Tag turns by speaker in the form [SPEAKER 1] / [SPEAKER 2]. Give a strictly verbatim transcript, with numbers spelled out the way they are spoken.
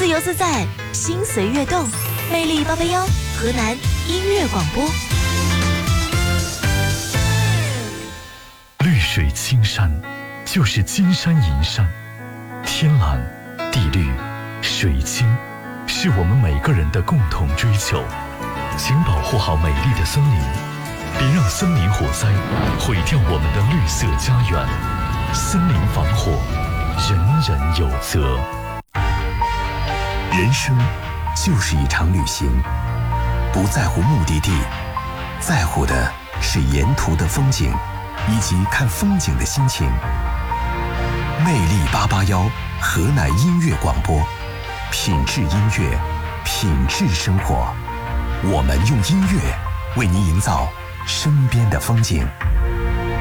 [SPEAKER 1] 自由自在，心随悦动，魅力八八幺，河南音乐广播。
[SPEAKER 2] 绿水青山，就是金山银山，天蓝、地绿、水清，是我们每个人的共同追求。请保护好美丽的森林，别让森林火灾毁掉我们的绿色家园。森林防火，人人有责。
[SPEAKER 3] 人生就是一场旅行，不在乎目的地，在乎的是沿途的风景以及看风景的心情。魅力八八幺，河南音乐广播，品质音乐，品质生活。我们用音乐为您营造身边的风景。